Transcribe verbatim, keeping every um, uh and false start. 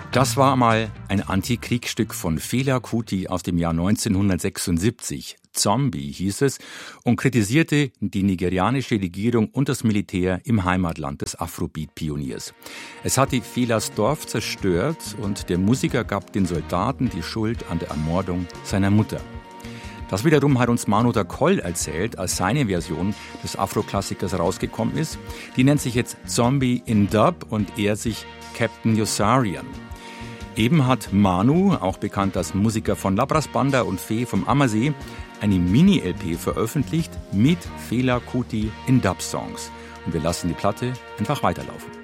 Das war mal ein Antikriegsstück von Fela Kuti aus dem Jahr neunzehnhundertsechsundsiebzig. Zombie hieß es und kritisierte die nigerianische Regierung und das Militär im Heimatland des Afrobeat-Pioniers. Es hatte Felas Dorf zerstört und der Musiker gab den Soldaten die Schuld an der Ermordung seiner Mutter. Das wiederum hat uns Manu Dacoll erzählt, als seine Version des Afro-Klassikers rausgekommen ist. Die nennt sich jetzt Zombie in Dub und er sich Captain Yossarian. Eben hat Manu, auch bekannt als Musiker von Labras Banda und Fee vom Ammersee, eine Mini-L P veröffentlicht mit Fela Kuti in Dub-Songs. Und wir lassen die Platte einfach weiterlaufen.